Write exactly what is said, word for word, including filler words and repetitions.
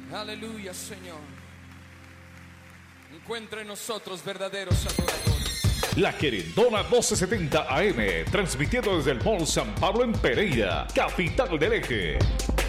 Aleluya, Señor. Encuentra en nosotros verdaderos adoradores. La Querendona doce setenta A M, transmitiendo desde el Mall San Pablo en Pereira, capital del Eje.